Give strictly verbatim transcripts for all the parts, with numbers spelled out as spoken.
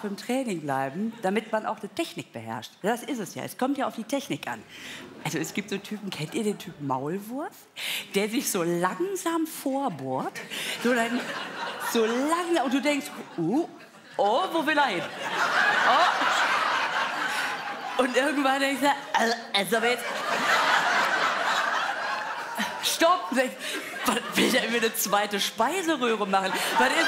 auch im Training bleiben, damit man auch die Technik beherrscht. Das ist es ja. Es kommt ja auf die Technik an. Also es gibt so Typen, kennt ihr den Typen Maulwurf? Der sich so langsam vorbohrt. So, dann, so langsam. Und du denkst, uh, oh, wo will er hin? Oh. Und irgendwann denkst du, also, also aber jetzt... Stopp! Was will der mir eine zweite Speiseröhre machen? Was ist...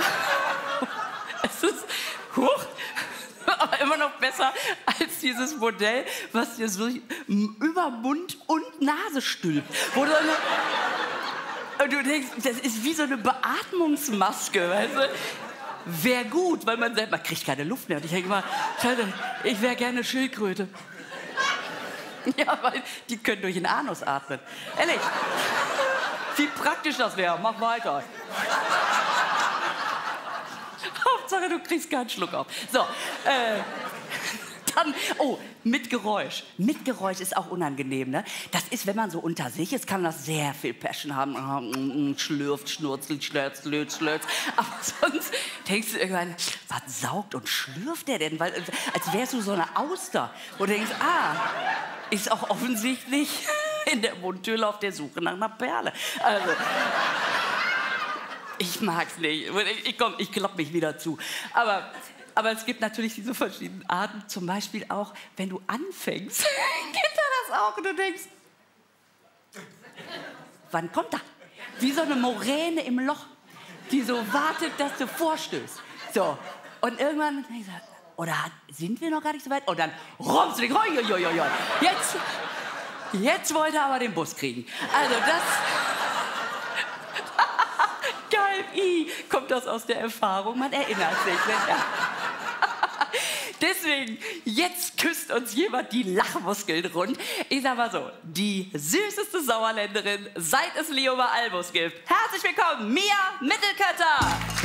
Es ist... Huch! Aber immer noch besser als dieses Modell, was dir so über Mund und Nase stülpt. Wo du, und du denkst, das ist wie so eine Beatmungsmaske, weißt du? Wäre gut, weil man sagt, man kriegt keine Luft mehr. Und ich denke mal, ich wäre gerne Schildkröte. Ja, weil die können durch den Anus atmen. Ehrlich. Wie praktisch das wäre. Mach weiter. Hauptsache, du kriegst keinen Schluck auf. So, äh, dann, oh, mit Geräusch. Mit Geräusch ist auch unangenehm, ne? Das ist, wenn man so unter sich ist, kann das sehr viel Passion haben. Schlürft, schnurzelt, schlürzt, löt, schlürzt. Aber sonst denkst du irgendwann, was saugt und schlürft der denn? Weil, als wärst du so eine Auster. Wo du denkst, ah, ist auch offensichtlich in der Mundhöhle auf der Suche nach einer Perle. Also... Ich mag's nicht. Ich, komm, ich klopp mich wieder zu. Aber, aber es gibt natürlich diese verschiedenen Arten. Zum Beispiel auch, wenn du anfängst. Kennt er das auch? Und du denkst, wann kommt er? Wie so eine Moräne im Loch, die so wartet, dass du vorstößt. So. Und irgendwann denkst du, oder sind wir noch gar nicht so weit? Und dann rommst du dich. Jetzt, jetzt wollte er aber den Bus kriegen. Also das... Geil, I, kommt das aus der Erfahrung, man erinnert sich. Ja. Deswegen, jetzt küsst uns jemand die Lachmuskeln rund. Ich sag mal so, die süßeste Sauerländerin, seit es Leo bei Albus gibt. Herzlich willkommen, Mia Mittelkötter!